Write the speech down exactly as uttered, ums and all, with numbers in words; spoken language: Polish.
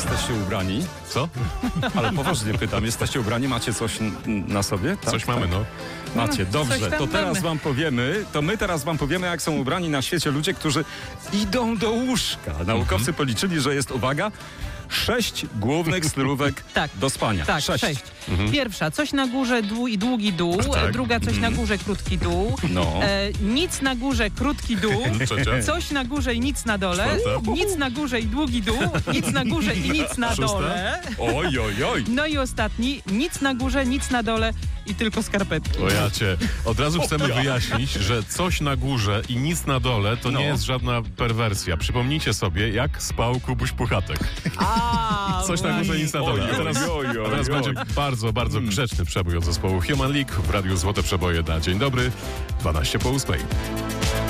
Jesteście ubrani? Co? Ale poważnie pytam, jesteście ubrani? Macie coś n- na sobie? Tak, Coś tak. mamy, no. Macie, Coś dobrze. tam To teraz mamy. wam powiemy, to my teraz wam powiemy, jak są ubrani na świecie ludzie, którzy idą do łóżka. Naukowcy policzyli, że jest, uwaga, sześć głównych stylówek Tak. do spania. Tak, sześć. Pierwsza, coś na górze dłu i długi dół. Tak. Druga, coś na górze krótki dół. No. E, nic na górze, krótki dół. Trzecia. Coś na górze i nic na dole. Czwarta. Nic na górze i długi dół. Nic na górze i nic na Szósta. dole. Oj, oj, oj. No i ostatni, nic na górze, nic na dole i tylko skarpetki. O ja cię. Od razu chcemy wyjaśnić, że coś na górze i nic na dole to No. nie jest żadna perwersja. Przypomnijcie sobie, jak spał Kubuś Puchatek. A, Coś na górze, nic na dole. A teraz, Oj, oj, a teraz oj. będzie bardzo, bardzo grzeczny przebój od zespołu Human League w Radiu Złote Przeboje na Dzień Dobry, dwanaście po ósmej.